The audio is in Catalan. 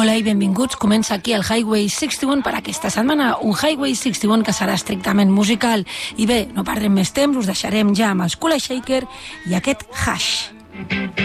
Hola i benvinguts. Comença aquí el Highway 61 per aquesta setmana, un Highway 61 que serà estrictament musical. I bé, no perdrem més temps, us deixarem ja amb els Kula Shaker i aquest Hash.